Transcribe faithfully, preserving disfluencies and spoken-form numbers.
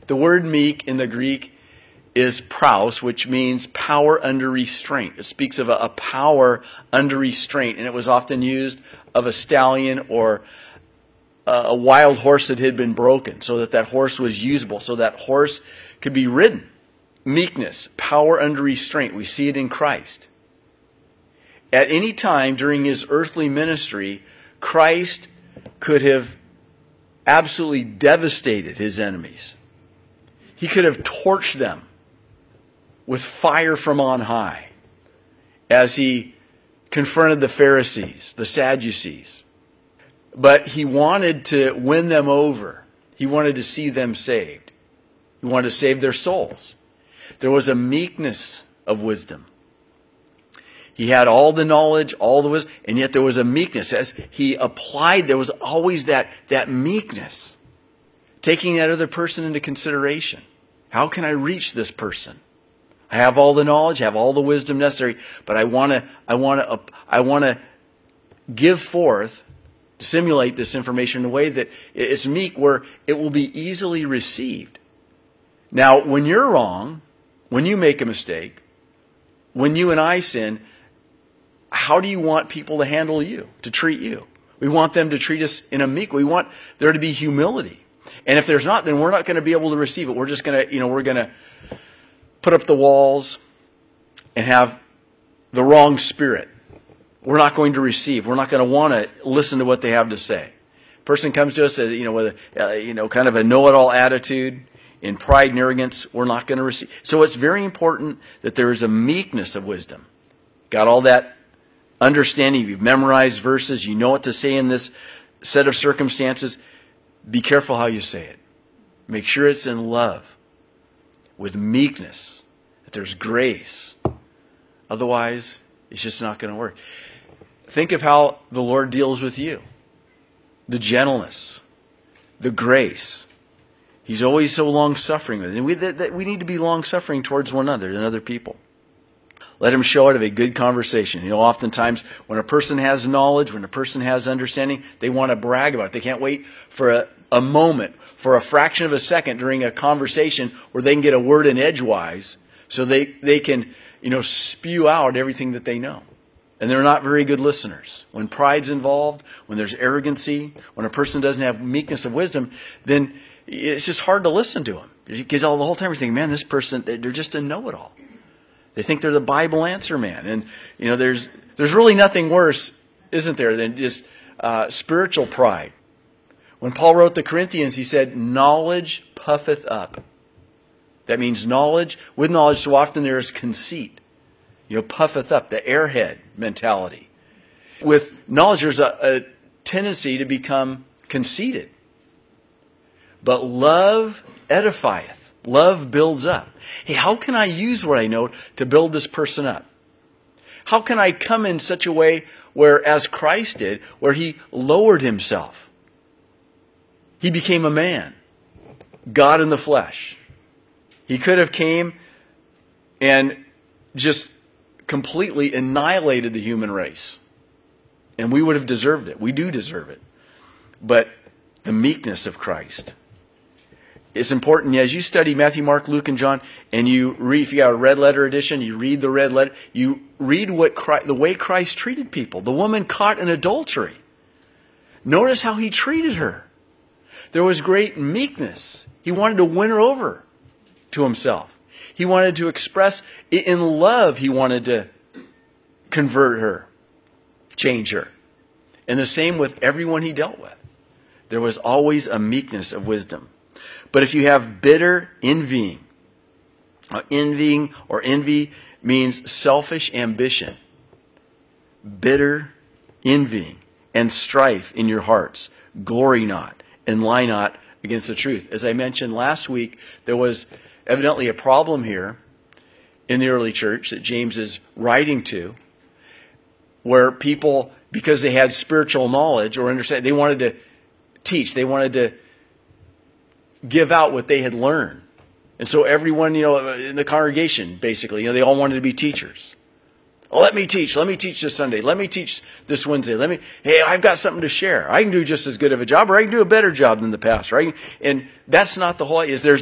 The word meek in the Greek is praus, which means power under restraint. It speaks of a, a power under restraint, and it was often used of a stallion or a, a wild horse that had been broken, so that that horse was usable, so that horse could be ridden. Meekness, power under restraint. We see it in Christ. At any time during his earthly ministry, Christ could have absolutely devastated his enemies. He could have torched them with fire from on high as he confronted the Pharisees, the Sadducees. But he wanted to win them over. He wanted to see them saved. He wanted to save their souls. There was a meekness of wisdom. He had all the knowledge, all the wisdom, and yet there was a meekness. As he applied, there was always that, that meekness. Taking that other person into consideration. How can I reach this person? I have all the knowledge, have all the wisdom necessary, but I want to, I want to, I want to give forth, simulate this information in a way that it's meek, where it will be easily received. Now, when you're wrong, when you make a mistake, when you and I sin, how do you want people to handle you, to treat you? We want them to treat us in a meek. We want there to be humility. And if there's not, then we're not going to be able to receive it. We're just going to, you know, we're going to put up the walls and have the wrong spirit. We're not going to receive. We're not going to want to listen to what they have to say. Person comes to us, you know, with a, uh, you know, kind of a know-it-all attitude, in pride and arrogance, we're not going to receive. So it's very important that there is a meekness of wisdom. Got all that understanding. You've memorized verses. You know what to say in this set of circumstances. Be careful how you say it. Make sure it's in love, with meekness, that there's grace. Otherwise, it's just not going to work. Think of how the Lord deals with you. The gentleness, the grace. He's always so long-suffering with it. And we, that, that we need to be long-suffering towards one another and other people. Let him show out of a good conversation. You know, oftentimes when a person has knowledge, when a person has understanding, they want to brag about it. They can't wait for a, a moment, for a fraction of a second during a conversation where they can get a word in edgewise so they, they can, you know, spew out everything that they know. And they're not very good listeners. When pride's involved, when there's arrogancy, when a person doesn't have meekness of wisdom, then it's just hard to listen to them. Because all the whole time you're thinking, man, this person, they're just a know-it-all. They think they're the Bible answer man. And, you know, there's there's really nothing worse, isn't there, than just uh, spiritual pride. When Paul wrote the Corinthians, he said, knowledge puffeth up. That means knowledge. With knowledge, so often there is conceit. You know, puffeth up, the airhead mentality. With knowledge, there's a, a tendency to become conceited. But love edifieth. Love builds up. Hey, how can I use what I know to build this person up? How can I come in such a way where, as Christ did, where he lowered himself? He became a man, God in the flesh. He could have came and just completely annihilated the human race. And we would have deserved it. We do deserve it. But the meekness of Christ. It's important as you study Matthew, Mark, Luke, and John, and you read, if you got a red letter edition, you read the red letter, you read what Christ, the way Christ treated people. The woman caught in adultery. Notice how he treated her. There was great meekness. He wanted to win her over to himself. He wanted to express, in love, he wanted to convert her, change her. And the same with everyone he dealt with. There was always a meekness of wisdom. But if you have bitter envying, uh, envying or envy means selfish ambition, bitter envying and strife in your hearts, glory not and lie not against the truth. As I mentioned last week, there was evidently a problem here in the early church that James is writing to, where people, because they had spiritual knowledge or understand, they wanted to teach, they wanted to give out what they had learned. And so everyone, you know, in the congregation, basically, you know, they all wanted to be teachers. Oh, let me teach. Let me teach this Sunday. Let me teach this Wednesday. Let me, hey, I've got something to share. I can do just as good of a job, or I can do a better job than the pastor. Right? And that's not the whole, is there's